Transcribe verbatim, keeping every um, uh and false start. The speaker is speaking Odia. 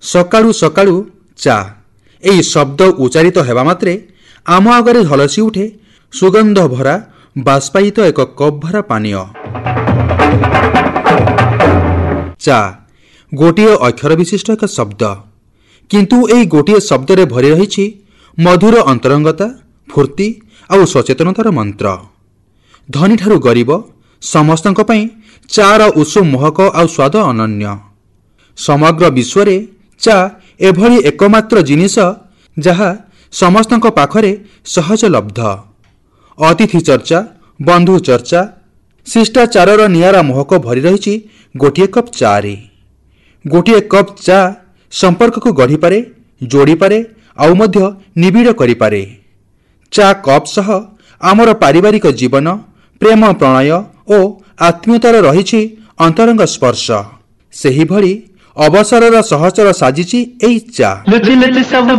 ସକାଳୁ ସକାଳୁ ଚା ଏହି ଶବ୍ଦ ଉଚ୍ଚାରିତ ହେବା ମାତ୍ରେ ଆମ ଆଗରେ ଝଲସି ଉଠେ ସୁଗନ୍ଧ ଭରା ବାଷ୍ପାୟିତ ଏକ କପ୍ ଭରା ପାନୀୟ। ଚା ଗୋଟିଏ ଅକ୍ଷର ବିଶିଷ୍ଟ ଏକ ଶବ୍ଦ, କିନ୍ତୁ ଏହି ଗୋଟିଏ ଶବ୍ଦରେ ଭରି ରହିଛି ମଧୁର ଅନ୍ତରଙ୍ଗତା, ଫୁର୍ତ୍ତି ଆଉ ସଚେତନତାର ମନ୍ତ୍ର। ଧନୀଠାରୁ ଗରିବ ସମସ୍ତଙ୍କ ପାଇଁ ଚାର ଉଷୁମ ମହକ ଆଉ ସ୍ୱାଦ ଅନନ୍ୟ। ସମଗ୍ର ବିଶ୍ୱରେ ଚା ଏଭଳି ଏକମାତ୍ର ଜିନିଷ ଯାହା ସମସ୍ତଙ୍କ ପାଖରେ ସହଜଲବ୍ଧ। ଅତିଥି ଚର୍ଚ୍ଚା, ବନ୍ଧୁ ଚର୍ଚ୍ଚା, ଶିଷ୍ଟାଚାରର ନିଆରା ମହକ ଭରି ରହିଛି ଗୋଟିଏ କପ୍ ଚାରେ। ଗୋଟିଏ କପ୍ ଚା ସମ୍ପର୍କକୁ ଗଢ଼ିପାରେ, ଯୋଡ଼ିପାରେ ଆଉ ମଧ୍ୟ ନିବିଡ଼ କରିପାରେ। ଚା କପ୍ ସହ ଆମର ପାରିବାରିକ ଜୀବନ, ପ୍ରେମ, ପ୍ରଣୟ ଓ ଆତ୍ମୀୟତାର ରହିଛି ଅନ୍ତରଙ୍ଗ ସ୍ପର୍ଶ। ସେହିଭଳି ଅବସରର ସହଚର ସାଜିଛି ଏହି ଚା।